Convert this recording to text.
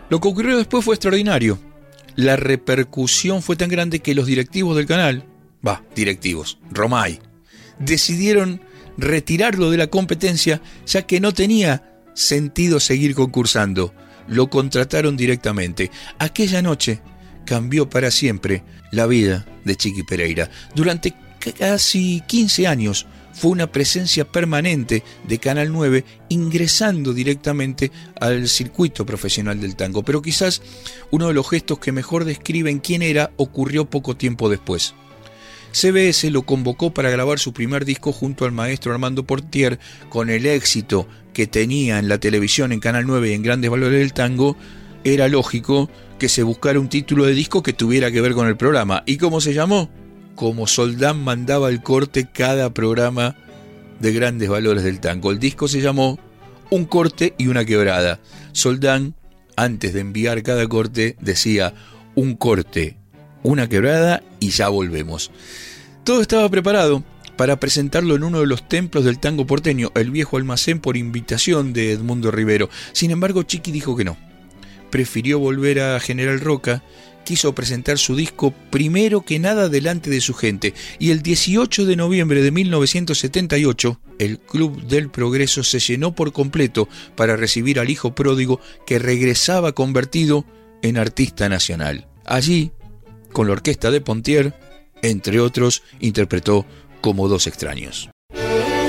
Lo que ocurrió después fue extraordinario. La repercusión fue tan grande que los directivos del canal, Romay, decidieron retirarlo de la competencia, ya que no tenía sentido seguir concursando. Lo contrataron directamente. Aquella noche cambió para siempre la vida de Chiqui Pereira. Durante casi 15 años fue una presencia permanente de Canal 9, ingresando directamente al circuito profesional del tango. Pero quizás uno de los gestos que mejor describen quién era ocurrió poco tiempo después. CBS lo convocó para grabar su primer disco junto al maestro Armando Portier. Con el éxito que tenía en la televisión, en Canal 9 y en Grandes Valores del Tango, era lógico que se buscara un título de disco que tuviera que ver con el programa. ¿Y cómo se llamó? Como Soldán mandaba el corte cada programa de Grandes Valores del Tango. El disco se llamó Un corte y una quebrada. Soldán, antes de enviar cada corte, decía: un corte, una quebrada y ya volvemos. Todo estaba preparado para presentarlo en uno de los templos del tango porteño, el Viejo Almacén, por invitación de Edmundo Rivero. Sin embargo, Chiqui dijo que no. Prefirió volver a General Roca. Quiso presentar su disco primero que nada delante de su gente, y el 18 de noviembre de 1978 el Club del Progreso se llenó por completo para recibir al hijo pródigo que regresaba convertido en artista nacional. Allí, con la orquesta de Pontier, entre otros, interpretó Como dos extraños.